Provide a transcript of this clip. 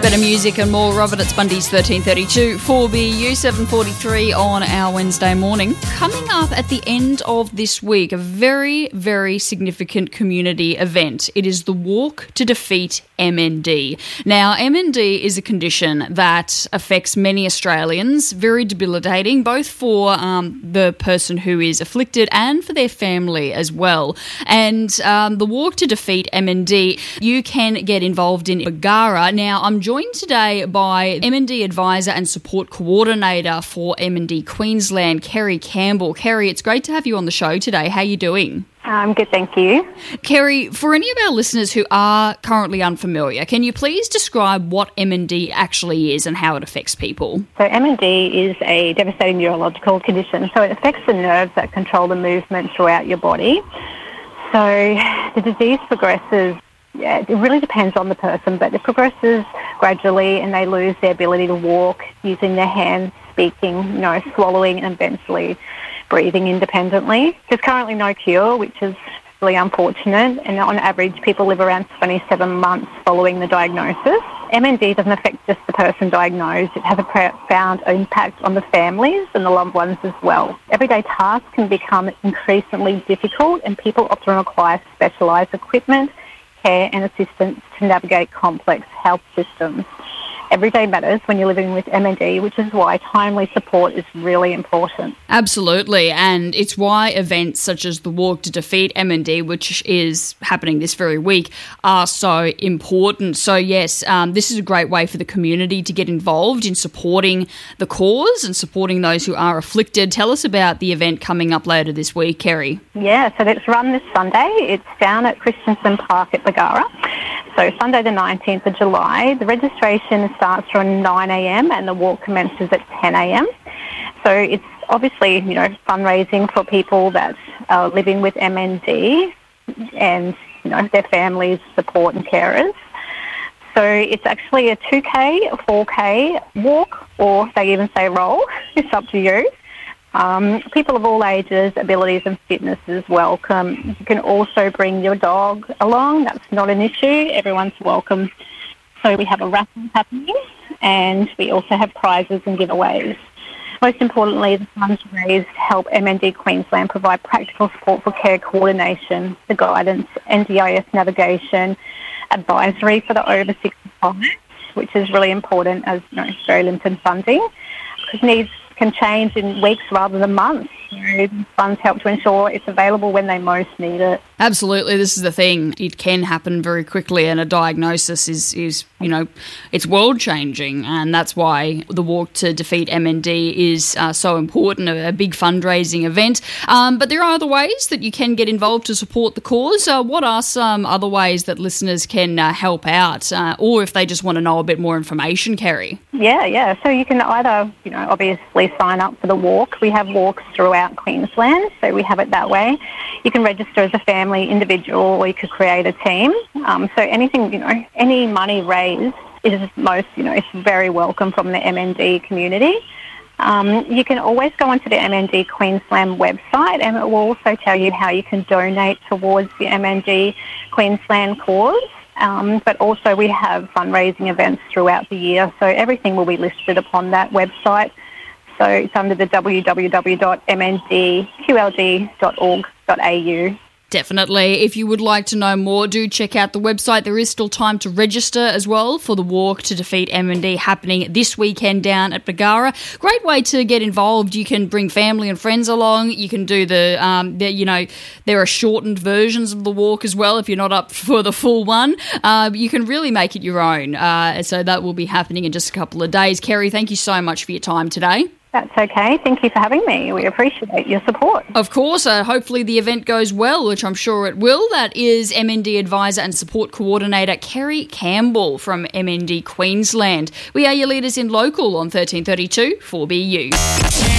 Better music and more. Robert, it's Bundy's 1332 4BU 7:43 on our Wednesday morning. Coming up at the end of this week, a very, very significant community event. It is the Walk to Defeat MND. Now, MND is a condition that affects many Australians, very debilitating, both for the person who is afflicted and for their family as well. And the Walk to Defeat MND, you can get involved in Bargara. Now, I'm joined today by MND Advisor and Support Coordinator for MND Queensland, Kerry Campbell. Kerry, it's great to have you on the show today. How are you doing? I'm good, thank you. Kerry, for any of our listeners who are currently unfamiliar, can you please describe what MND actually is and how it affects people? So MND is a devastating neurological condition. So it affects the nerves that control the movement throughout your body. So the disease progresses, it really depends on the person, but it progresses gradually and they lose their ability to walk using their hands, speaking, swallowing and eventually breathing independently. There's currently no cure, which is really unfortunate, and on average people live around 27 months following the diagnosis. MND doesn't affect just the person diagnosed, it has a profound impact on the families and the loved ones as well. Everyday tasks can become increasingly difficult and people often require specialised equipment, care and assistance to navigate complex health systems. Every day matters when you're living with MND, which is why timely support is really important. Absolutely, and it's why events such as the Walk to Defeat MND, which is happening this very week, are so important. So yes, this is a great way for the community to get involved in supporting the cause and supporting those who are afflicted. Tell us about the event coming up later this week, Kerry. Yeah, so it's run this Sunday. It's down at Christensen Park at Bargara. So Sunday the 19th of July. The registration starts from 9 a.m. and the walk commences at 10 a.m. So it's obviously, fundraising for people that are living with MND and, their families, support and carers. So it's actually a 2K, a 4K walk, or they even say roll. It's up to you. People of all ages, abilities and fitnesses welcome. You can also bring your dog along. That's not an issue. Everyone's welcome. So we have a raffle happening and we also have prizes and giveaways. Most importantly, the funds raised help MND Queensland provide practical support for care coordination, the guidance, NDIS navigation, advisory for the over 65, which is really important as very limited funding, because needs can change in weeks rather than months. So funds help to ensure it's available when they most need it. Absolutely, this is the thing. It can happen very quickly, and a diagnosis is it's world-changing, and that's why the Walk to Defeat MND is so important, a big fundraising event. But there are other ways that you can get involved to support the cause. What are some other ways that listeners can help out, or if they just want to know a bit more information, Kerry? Yeah. So you can either, obviously sign up for the walk. We have walks throughout Queensland, so we have it that way. You can register as a family, individual, or you could create a team. So anything, any money raised is it's very welcome from the MND community. You can always go onto the MND Queensland website and it will also tell you how you can donate towards the MND Queensland cause. But also we have fundraising events throughout the year, so everything will be listed upon that website. So it's under the www.mndqld.org.au. Definitely. If you would like to know more, do check out the website. There is still time to register as well for the Walk to Defeat MND happening this weekend down at Bargara. Great way to get involved. You can bring family and friends along. You can do there are shortened versions of the walk as well if you're not up for the full one. You can really make it your own. So that will be happening in just a couple of days. Kerry, thank you so much for your time today. That's okay. Thank you for having me. We appreciate your support. Of course. Hopefully the event goes well, which I'm sure it will. That is MND Advisor and Support Coordinator Kerry Campbell from MND Queensland. We are your leaders in local on 1332 4BU.